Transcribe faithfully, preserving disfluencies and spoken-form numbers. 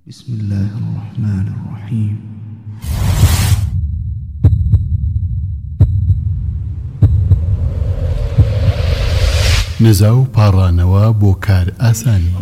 بسم الله الرحمن الرحيم. نزاو پاڕانەوە بۆ کار ئاسانی.